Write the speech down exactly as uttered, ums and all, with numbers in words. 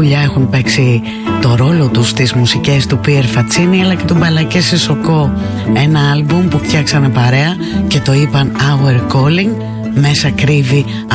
πουλιά έχουν παίξει το ρόλο τους στις μουσικές του Πιερ Φατσίνι, αλλά και του Μπαλακέ Σισοκό, ένα άλμπουμ που φτιάξανε παρέα και το είπαν Our Calling. Μέσα κρύβει